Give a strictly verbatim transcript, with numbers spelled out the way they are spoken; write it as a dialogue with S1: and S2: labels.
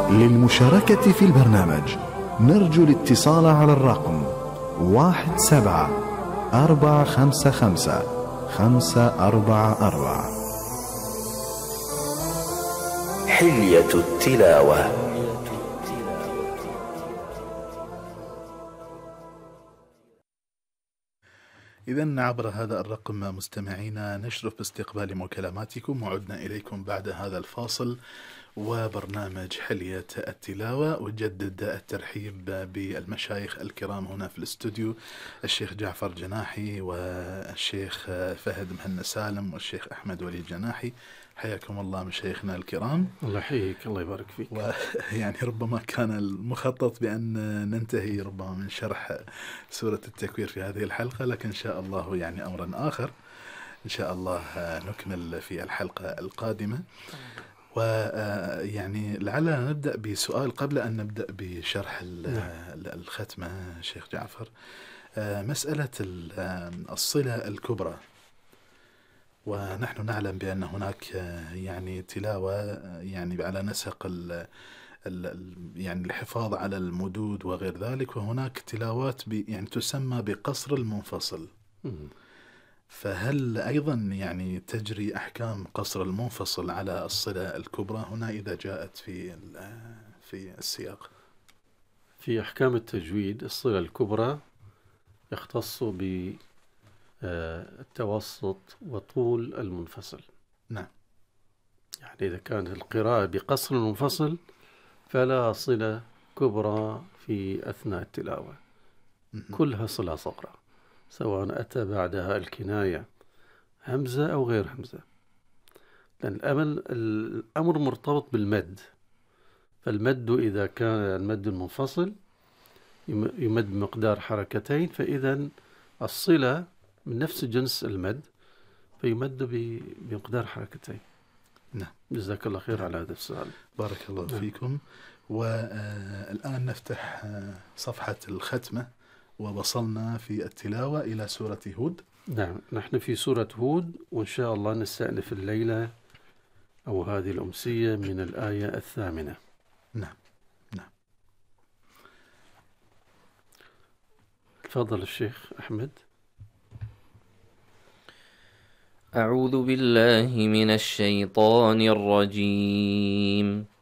S1: للمشاركة في البرنامج نرجو الاتصال على الرقم واحد سبعة أربعة خمسة خمسة خمسة أربعة أربعة.
S2: حلية التلاوة.
S3: إذن عبر هذا الرقم مستمعينا نشرف باستقبال مكالماتكم، وعدنا إليكم بعد هذا الفاصل وبرنامج حلية التلاوة. أجدد الترحيب بالمشايخ الكرام هنا في الاستوديو، الشيخ جعفر جناحي والشيخ فهد مهنا سالم والشيخ أحمد ولي جناحي. حياكم الله مشايخنا الكرام.
S4: الله يحييك، الله يبارك فيك.
S3: ويعني ربما كان المخطط بأن ننتهي ربما من شرح سورة التكوير في هذه الحلقة، لكن إن شاء الله يعني أمرا آخر إن شاء الله نكمل في الحلقة القادمة. ويعني لعلنا نبدأ بسؤال قبل أن نبدأ بشرح الختمة شيخ جعفر، مسألة الصلة الكبرى. ونحن نعلم بأن هناك يعني تلاوة يعني على نسق ال ال يعني الحفاظ على المدود وغير ذلك، وهناك تلاوات يعني تسمى بقصر المنفصل. فهل أيضا يعني تجري أحكام قصر المنفصل على الصلة الكبرى هنا إذا جاءت في في السياق؟
S4: في أحكام التجويد الصلة الكبرى يختص بالتوسط وطول المنفصل.
S3: نعم.
S4: يعني إذا كانت القراءة بقصر المنفصل فلا صلة كبرى في أثناء التلاوة، كلها صلة صغرى، سواء أتى بعدها الكناية همزة أو غير همزة، لأن الأمل الأمر مرتبط بالمد. فالمد إذا كان المد المنفصل يمد بمقدار حركتين، فإذا الصلة من نفس جنس المد فيمد بمقدار حركتين.
S3: نعم.
S4: جزاك الله خير على هذا السؤال.
S3: بارك الله نعم. فيكم. والآن نفتح صفحة الختمة، ووصلنا في التلاوة إلى سورة هود.
S4: نعم، نحن في سورة هود، وإن شاء الله نستأنف الليلة أو هذه الأمسية من الآية الثامنة.
S3: نعم نعم.
S4: تفضل الشيخ أحمد.
S5: أعوذ بالله من الشيطان الرجيم.